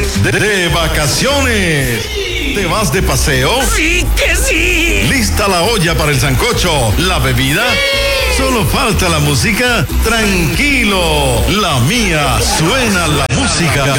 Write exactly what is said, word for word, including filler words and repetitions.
de, de vacaciones. ¿Te vas de paseo? ¡Sí que sí! ¿Lista la olla para el sancocho? ¿La bebida? ¡Sí! Solo falta la música. Tranquilo, la mía suena la música.